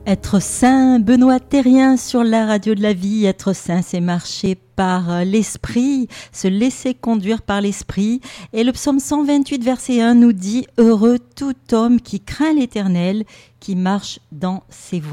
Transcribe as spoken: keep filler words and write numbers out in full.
Être saint, Benoît Thérien sur la radio de la vie. Être saint, c'est marcher par l'esprit, se laisser conduire par l'esprit. Et le psaume cent vingt-huit, verset un nous dit « Heureux tout homme qui craint l'Éternel, qui marche dans ses voies ».